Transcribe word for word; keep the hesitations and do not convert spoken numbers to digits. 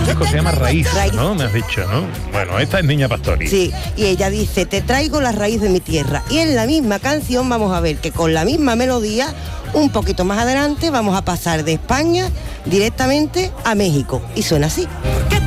disco se llama Raíz, Raíz. ¿no? Me has dicho, ¿no? Bueno, esta es Niña Pastori. Sí, y ella dice, te traigo la raíz de mi tierra. Y en la misma canción vamos a ver que con la misma melodía, un poquito más adelante, vamos a pasar de España directamente a México. Y suena así. Porque